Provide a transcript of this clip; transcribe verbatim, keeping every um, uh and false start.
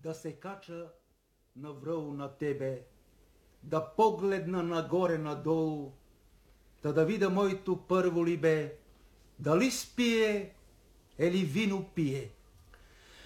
да се кача навръл на тебе, да погледна нагоре-надолу, та да видя моето първо либе, дали спие или вино пие.